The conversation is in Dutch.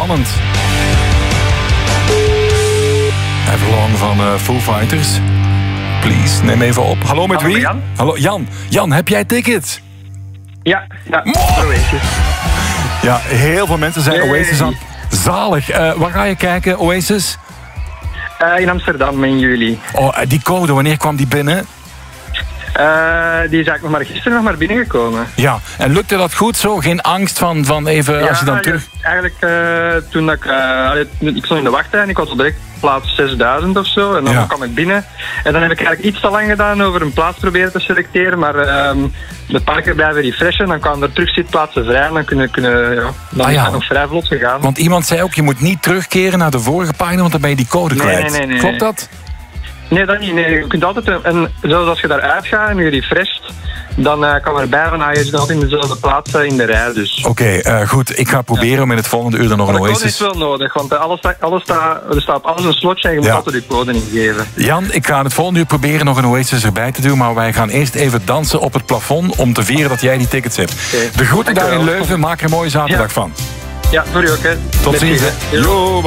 spannend. Everlong van Foo Fighters. Please, neem even op. Hallo, met wie? Jan. Hallo, Jan. Jan, heb jij tickets? Ja, Oasis. Ja, heel veel mensen zijn Yay. Oasis aan. Zalig. Waar ga je kijken, Oasis? In Amsterdam in juli. Oh, die code, wanneer kwam die binnen? Die is eigenlijk gisteren nog maar binnengekomen. Ja, en lukte dat goed zo? Geen angst van even als je dan terug... Eigenlijk toen ik stond in de wachtrij en ik was op direct plaats 6000 of zo. En dan kwam ik binnen. En dan heb ik eigenlijk iets te lang gedaan over een plaats proberen te selecteren. Maar de parken blijven refreshen. Dan kwamen er terug zitplaatsen vrij. En dan is het nog vrij vlot gegaan. Want iemand zei ook, je moet niet terugkeren naar de vorige pagina, want dan ben je die code kwijt. Nee. Klopt dat? Nee, dat niet. Nee. Je kunt altijd, en zelfs als je daaruit gaat en je refresht, dan kan erbij van, je zit altijd in dezelfde plaats in de rij. Dus. Oké, goed. Ik ga proberen om in het volgende uur dan nog een Oasis... De code is wel nodig, want er staat op alles een slotje en je moet altijd je code ingeven. Jan, ik ga in het volgende uur proberen nog een Oasis erbij te doen, maar wij gaan eerst even dansen op het plafond om te vieren dat jij die tickets hebt. De groeten daar in Leuven, maak er een mooie zaterdag van. Ja, voor u ook, hè. Tot ziens. Yo,